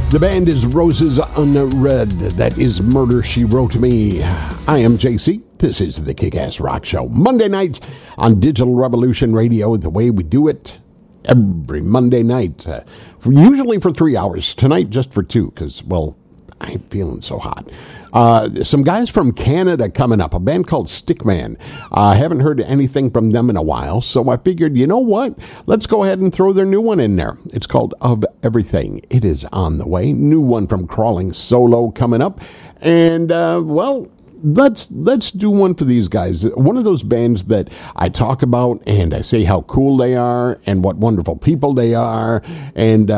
The band is Roses Unread. That is Murder, She Wrote Me. I am JC. This is the Kick-Ass Rock Show. Monday night on Digital Revolution Radio, the way we do it every Monday night. Usually for 3 hours. Tonight just for 2 because, well, I ain't feeling so hot. Some guys from Canada coming up, a band called Stickman. I haven't heard anything from them in a while, so I figured, you know what? Let's go ahead and throw their new one in there. It's called Of Everything. It is on the way. New one from Crawling Solo coming up. And, well, let's do one for these guys. One of those bands that I talk about and I say how cool they are and what wonderful people they are, and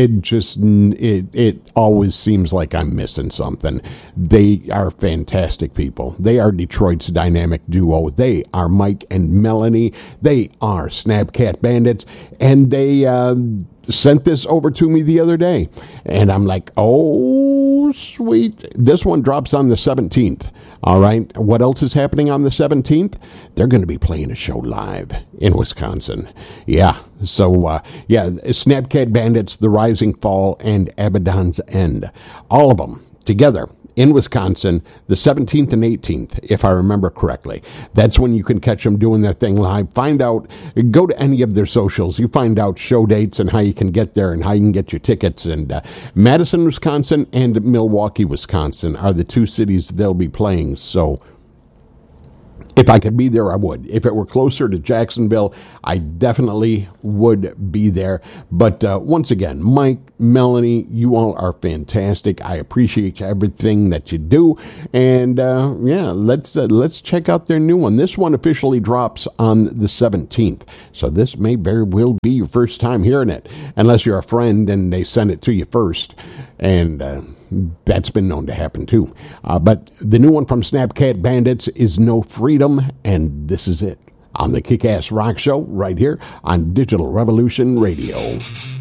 it always seems like I'm missing something. They are fantastic people. They are Detroit's dynamic duo. They are Mike and Melanie. They are Snapcat Bandits, and they sent this over to me the other day, and I'm like, oh, sweet. This one drops on the 17th. All right. What else is happening on the 17th? They're going to be playing a show live in Wisconsin. Yeah. So, Snapcat Bandits, The Rising Fall, and Abaddon's End. All of them together in Wisconsin, the 17th and 18th, if I remember correctly. That's when you can catch them doing their thing live. Find out, go to any of their socials. You find out show dates and how you can get there and how you can get your tickets. And Madison, Wisconsin, and Milwaukee, Wisconsin are the two cities they'll be playing. So if I could be there, I would. If it were closer to Jacksonville, I definitely would be there. But once again, Mike, Melanie, you all are fantastic. I appreciate everything that you do. And let's check out their new one. This one officially drops on the 17th. So this may very well be your first time hearing it, unless you're a friend and they send it to you first. And that's been known to happen too. But the new one from Snapcat Bandits is No Freedom, and this is it on the Kick-Ass Rock Show right here on Digital Revolution Radio.